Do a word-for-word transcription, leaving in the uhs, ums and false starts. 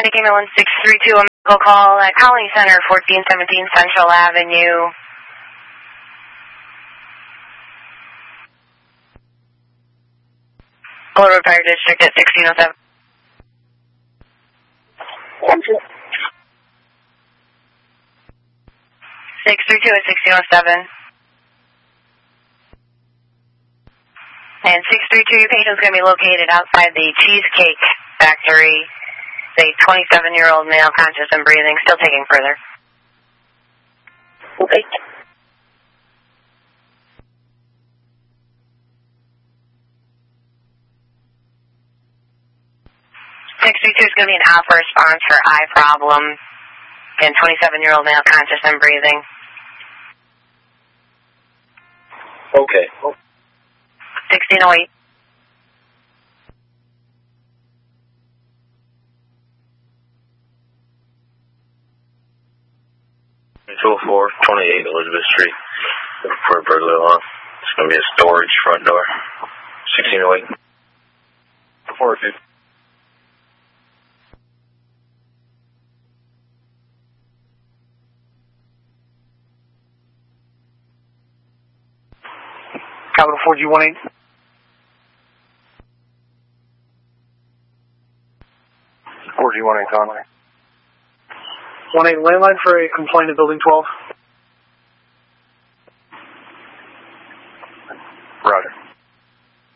Syndicate one six three two, a medical call at Colony Center, fourteen seventeen Central Avenue. Colorado Fire District at sixteen oh seven. six three two at sixteen oh seven. And six three two, your patient's going to be located outside the Cheesecake Factory. A twenty-seven-year-old male, conscious and breathing, still taking further. Okay. six three two is going to be an alpha response for eye problem. Again, twenty-seven-year-old male, conscious and breathing. Okay. sixteen oh eight. two oh four, twenty-eight Elizabeth Street. For a burglar alarm. It's going to be a storage front door. sixteen oh eight. four fifty. Capital four G one eight. four G one eight, Conway. one eight landline for a complaint at building twelve.